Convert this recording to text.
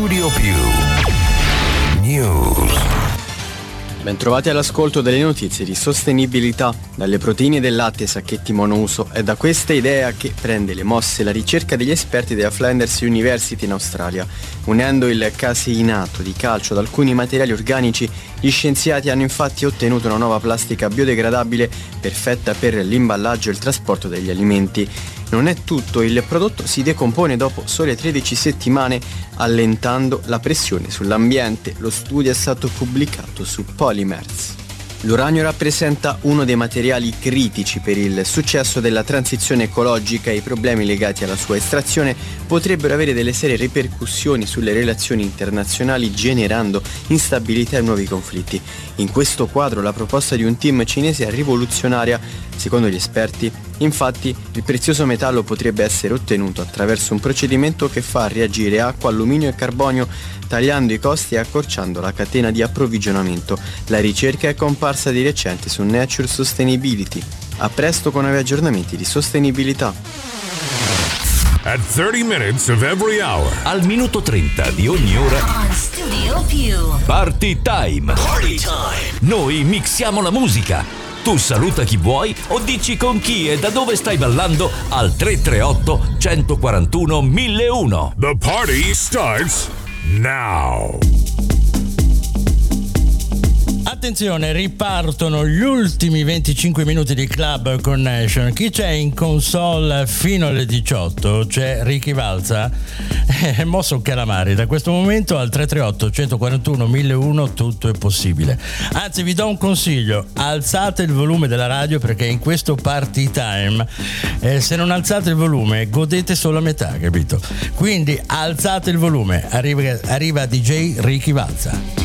Studio Più News. Bentrovati all'ascolto delle notizie di sostenibilità. Dalle proteine del latte ai sacchetti monouso è da questa idea che prende le mosse la ricerca degli esperti della Flinders University in Australia. Unendo il caseinato di calcio ad alcuni materiali organici, gli scienziati hanno infatti ottenuto una nuova plastica biodegradabile perfetta per l'imballaggio e il trasporto degli alimenti. Non è tutto, il prodotto si decompone dopo sole 13 settimane, allentando la pressione sull'ambiente. Lo studio è stato pubblicato su Polymers. L'uranio rappresenta uno dei materiali critici per il successo della transizione ecologica e i problemi legati alla sua estrazione potrebbero avere delle serie ripercussioni sulle relazioni internazionali, generando instabilità e nuovi conflitti. In questo quadro la proposta di un team cinese è rivoluzionaria. Secondo gli esperti, infatti, il prezioso metallo potrebbe essere ottenuto attraverso un procedimento che fa reagire acqua, alluminio e carbonio, tagliando i costi e accorciando la catena di approvvigionamento. La ricerca è comparsa di recente su Nature Sustainability. A presto con nuovi aggiornamenti di sostenibilità. At 30 minutes of every hour. Al minuto 30 di ogni ora. On Studio Più. Party time. Party time. Noi mixiamo la musica. Tu saluta chi vuoi o dici con chi e da dove stai ballando al 338 141 1001. The party starts now. Attenzione, ripartono gli ultimi 25 minuti di Club Connection. Chi c'è in console fino alle 18? C'è Ricky Valza. Mosso un calamari. Da questo momento al 338 141 1001 tutto è possibile. Anzi, vi do un consiglio: alzate il volume della radio, perché in questo party time se non alzate il volume godete solo a metà, capito? Quindi alzate il volume. Arriva DJ Ricky Valza.